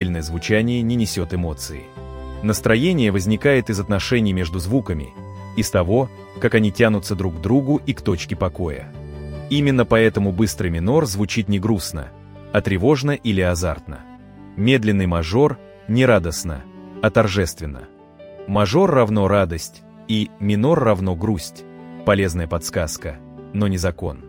отдельное звучание не несет эмоции. Настроение возникает из отношений между звуками, из того, как они тянутся друг к другу и к точке покоя. Именно поэтому быстрый минор звучит не грустно, а тревожно или азартно. Медленный мажор не радостно, а торжественно. Мажор равно радость и минор равно грусть. Полезная подсказка, но не закон.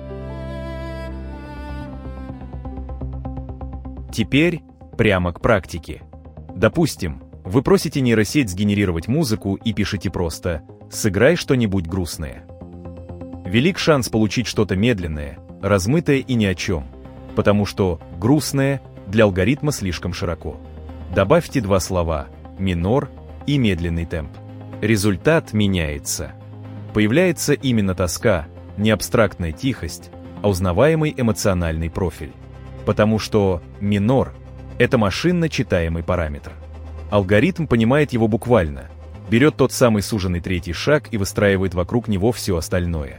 Теперь прямо к практике. Допустим, вы просите нейросеть сгенерировать музыку и пишете просто «сыграй что-нибудь грустное». Велик шанс получить что-то медленное, размытое и ни о чем, потому что грустное для алгоритма слишком широко. Добавьте два слова «минор» и «медленный темп». Результат меняется. Появляется именно тоска, не абстрактная тихость, а узнаваемый эмоциональный профиль. Потому что минор — это машинно читаемый параметр. Алгоритм понимает его буквально, берет тот самый суженный третий шаг и выстраивает вокруг него все остальное.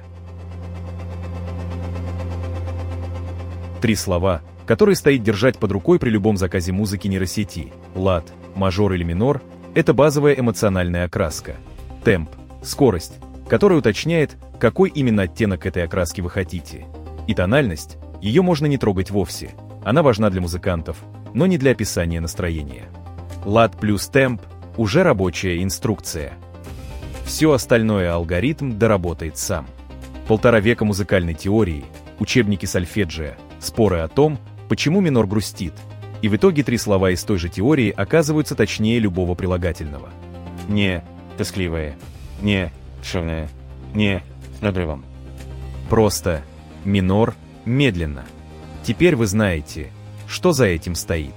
3 слова, которые стоит держать под рукой при любом заказе музыки нейросети. Лад, мажор или минор — это базовая эмоциональная окраска. Темп — скорость, которая уточняет, какой именно оттенок этой окраски вы хотите. И тональность — ее можно не трогать вовсе. Она важна для музыкантов, но не для описания настроения. Лад плюс темп — уже рабочая инструкция. Все остальное алгоритм доработает сам. 1,5 века музыкальной теории, учебники сольфеджио, споры о том, почему минор грустит, и в итоге 3 слова из той же теории оказываются точнее любого прилагательного. Не тоскливое, не шумное, не надрывом. Просто минор медленно. Теперь вы знаете, что за этим стоит.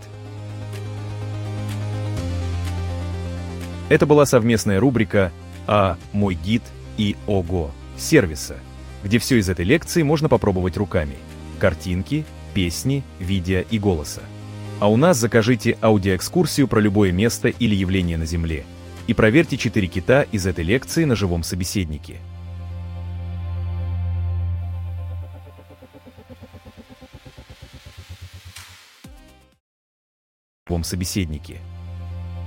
Это была совместная рубрика «А мой гид» и «Ого» сервиса, где все из этой лекции можно попробовать руками. Картинки, песни, видео и голоса. А у нас закажите аудиоэкскурсию про любое место или явление на Земле и проверьте 4 кита из этой лекции на живом собеседнике. Собеседнике.